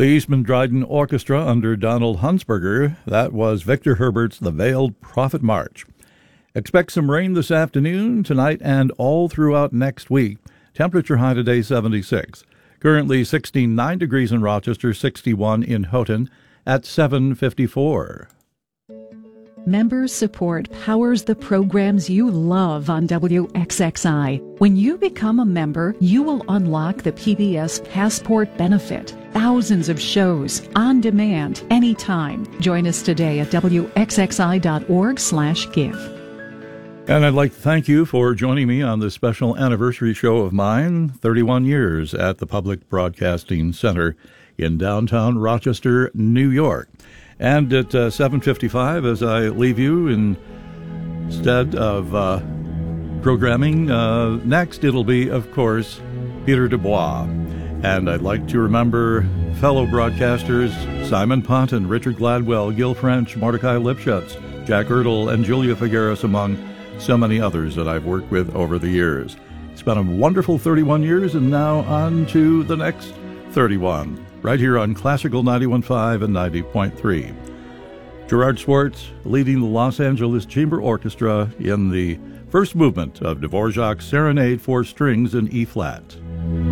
The Eastman Dryden Orchestra under Donald Hunsberger. That was Victor Herbert's The Veiled Prophet March. Expect some rain this afternoon, tonight, and all throughout next week. Temperature high today 76. Currently 69 degrees in Rochester, 61 in Houghton at 7:54. Member support powers the programs you love on WXXI. When you become a member, you will unlock the PBS Passport benefit. Thousands of shows, on demand, anytime. Join us today at WXXI.org/give. And I'd like to thank you for joining me on this special anniversary show of mine, 31 years at the Public Broadcasting Center in downtown Rochester, New York. And at 7:55, as I leave you, instead of programming, next it'll be, of course, Peter Dubois. And I'd like to remember fellow broadcasters Simon Pont and Richard Gladwell, Gil French, Mordecai Lipschutz, Jack Ertl, and Julia Figueres, among so many others that I've worked with over the years. It's been a wonderful 31 years, and now on to the next 31, right here on Classical 91.5 and 90.3. Gerard Schwartz leading the Los Angeles Chamber Orchestra in the first movement of Dvorak's Serenade for Strings in E-flat.